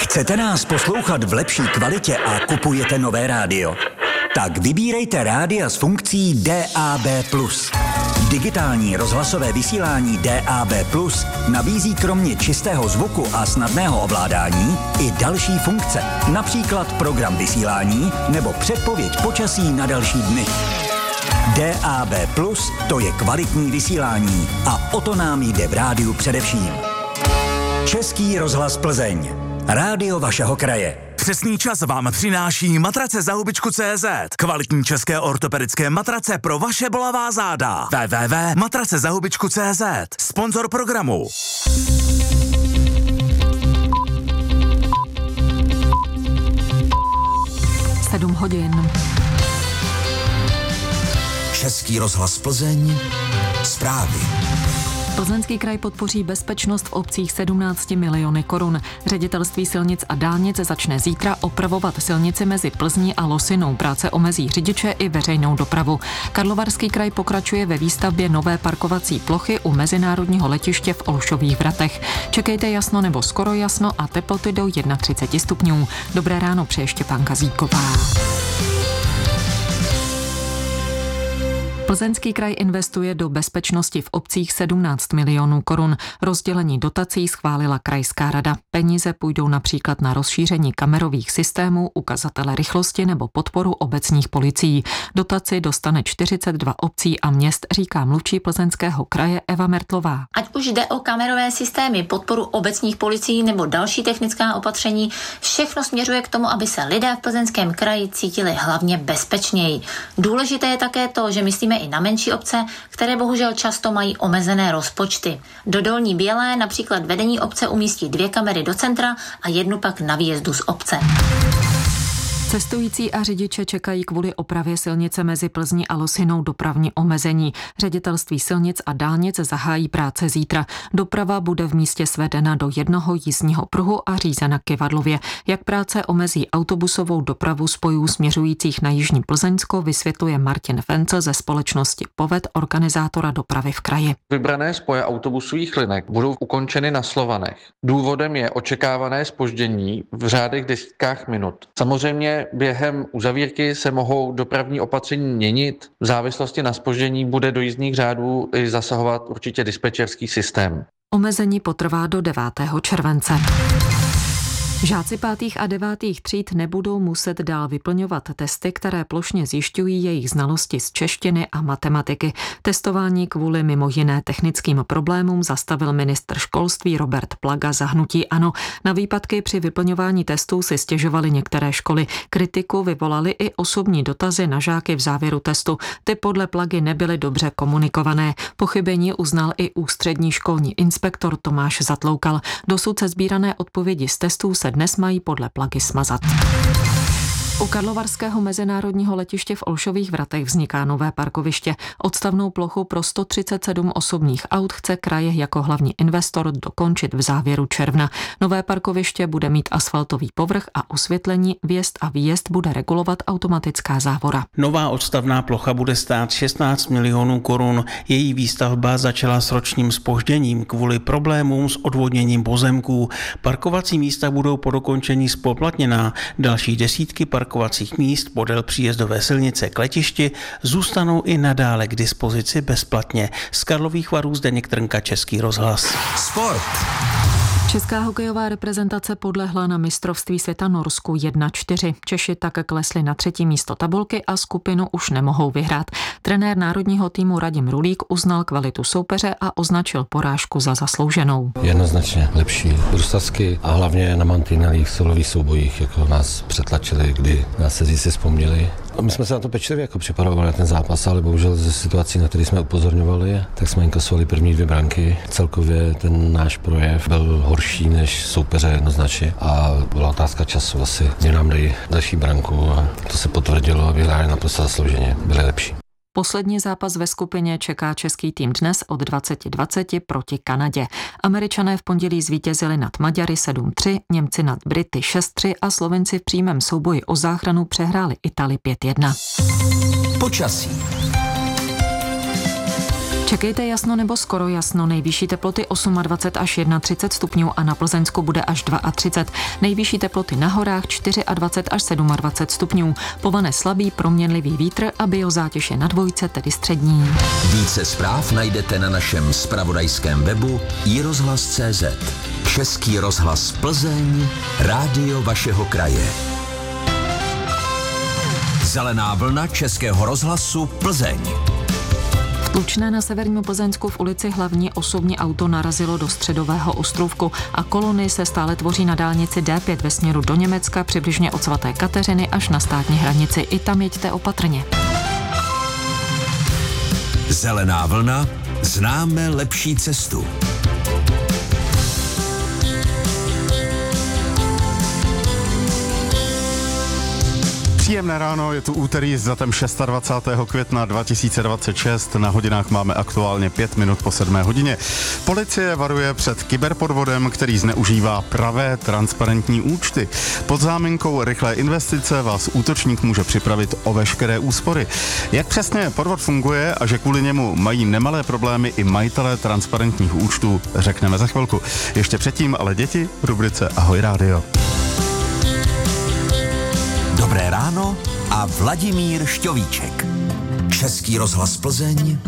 Chcete nás poslouchat v lepší kvalitě a kupujete nové rádio? Tak vybírejte rádia s funkcí DAB+. Digitální rozhlasové vysílání DAB+ nabízí kromě čistého zvuku a snadného ovládání i další funkce, například program vysílání nebo předpověď počasí na další dny. DAB+, to je kvalitní vysílání a o to nám jde v rádiu především. Český rozhlas Plzeň. Rádio vašeho kraje. Přesný čas vám přináší matrace za hubičku.cz. Kvalitní české ortopedické matrace pro vaše bolavá záda. www.matracezahubičku.cz. Sponzor programu. Sedm hodin. Český rozhlas Plzeň. Zprávy. Plzeňský kraj podpoří bezpečnost v obcích 17 miliony korun. Ředitelství silnic a dálnic začne zítra opravovat silnici mezi Plzní a Losinou. Práce omezí řidiče i veřejnou dopravu. Karlovarský kraj pokračuje ve výstavbě nové parkovací plochy u mezinárodního letiště v Olšových Vratech. Čekejte jasno nebo skoro jasno a teploty do 31 stupňů. Dobré ráno přeje Štěpánka Zíková. Plzeňský kraj investuje do bezpečnosti v obcích 17 milionů korun. Rozdělení dotací schválila krajská rada. Peníze půjdou například na rozšíření kamerových systémů, ukazatele rychlosti nebo podporu obecních policií. Dotaci dostane 42 obcí a měst, říká mluvčí Plzeňského kraje Eva Mertlová. Ať už jde o kamerové systémy, podporu obecních policií nebo další technická opatření, všechno směřuje k tomu, aby se lidé v Plzeňském kraji cítili hlavně bezpečněji. Důležité je také to, že myslíme i na menší obce, které bohužel často mají omezené rozpočty. Do Dolní Bělé například vedení obce umístí 2 kamery do centra a 1 pak na výjezdu z obce. Cestující a řidiče čekají kvůli opravě silnice mezi Plzní a Losinou dopravní omezení. Ředitelství silnic a dálnic zahájí práce zítra. Doprava bude v místě svedena do jednoho jízdního pruhu a řízena kyvadlově. Jak práce omezí autobusovou dopravu spojů směřujících na jižní Plzeňsko, vysvětluje Martin Fencl ze společnosti Poved, organizátora dopravy v kraji. Vybrané spoje autobusových linek budou ukončeny na Slovanech. Důvodem je očekávané zpoždění v řádech desítkách minut. Samozřejmě během uzavírky se mohou dopravní opatření měnit. V závislosti na zpoždění bude do jízdních řádů i zasahovat určitě dispečerský systém. Omezení potrvá do 9. července. Žáci 5. a 9. tříd nebudou muset dál vyplňovat testy, které plošně zjišťují jejich znalosti z češtiny a matematiky. Testování kvůli mimo jiné technickým problémům zastavil ministr školství Robert Plaga za hnutí ANO. Na výpadky při vyplňování testů si stěžovaly některé školy. Kritiku vyvolaly i osobní dotazy na žáky v závěru testu. Ty podle Plagy nebyly dobře komunikované. Pochybení uznal i ústřední školní inspektor Tomáš Zatloukal. Dosud se sbírané odpovědi z testů se dnes mají podle Plagy smazat. U karlovarského mezinárodního letiště v Olšových Vratech vzniká nové parkoviště. Odstavnou plochu pro 137 osobních aut chce kraj jako hlavní investor dokončit v závěru června. Nové parkoviště bude mít asfaltový povrch a osvětlení, vjezd a výjezd bude regulovat automatická závora. Nová odstavná plocha bude stát 16 milionů korun. Její výstavba začala s ročním zpožděním kvůli problémům s odvodněním pozemků. Parkovací místa budou po dokončení zpoplatněná. Další desítky parkovacích míst podél příjezdové silnice k letišti zůstanou i nadále k dispozici bezplatně. Z Karlových Varů Zdeněk Trnka, Český rozhlas. Sport. Česká hokejová reprezentace podlehla na mistrovství světa Norsku 1-4. Češi tak klesli na 3. místo tabulky a skupinu už nemohou vyhrát. Trenér národního týmu Radim Rulík uznal kvalitu soupeře a označil porážku za zaslouženou. Jednoznačně lepší bruslařsky a hlavně na mantinelích v silových soubojích, jako nás přetlačili, kdy nás se si vzpomněli. My jsme se na to pečlivě připravovali na ten zápas, ale bohužel ze situací, na které jsme upozorňovali, tak jsme inkasovali první 2 branky. Celkově ten náš projev byl horší než soupeře jednoznačně a byla otázka času asi, kdy nám dají další branku a to se potvrdilo a vyhráli naprosto zaslouženě, byli lepší. Poslední zápas ve skupině čeká český tým dnes od 20:20 proti Kanadě. Američané v pondělí zvítězili nad Maďary 7-3, Němci nad Brity 6-3 a Slovenci v přímém souboji o záchranu přehráli Itálii 5-1. Počasí. Čekejte jasno nebo skoro jasno. Nejvyšší teploty 28 až 31 stupňů a na Plzeňsku bude až 32. Nejvyšší teploty na horách 24 až 27 stupňů. Povane slabý proměnlivý vítr a biozátěž je na 2, tedy střední. Více zpráv najdete na našem zpravodajském webu iRozhlas.cz. Český rozhlas Plzeň, rádio vašeho kraje. Zelená vlna Českého rozhlasu Plzeň. V Tlučné na severním Plzeňsku v ulici Hlavní osobní auto narazilo do středového ostrůvku a kolony se stále tvoří na dálnici D5 ve směru do Německa, přibližně od svaté Kateřiny až na státní hranici. I tam jeďte opatrně. Zelená vlna, známe lepší cestu. Příjemné ráno, je tu úterý s datem 26. května 2026, na hodinách máme aktuálně 5 minut po 7 hodině. Policie varuje před kyberpodvodem, který zneužívá pravé transparentní účty. Pod záminkou rychlé investice vás útočník může připravit o veškeré úspory. Jak přesně podvod funguje a že kvůli němu mají nemalé problémy i majitelé transparentních účtů, řekneme za chvilku. Ještě předtím ale děti v rubrice Ahoj rádio. Dobré ráno a Vladimír Šťovíček. Český rozhlas Plzeň,